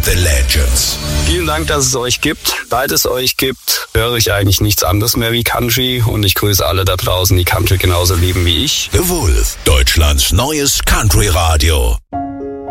the Legends. Vielen Dank, dass es euch gibt. Seit es euch gibt, höre ich eigentlich nichts anderes mehr wie Country. Und ich grüße alle da draußen, die Country genauso lieben wie ich. The Wolf, Deutschlands neues Country-Radio.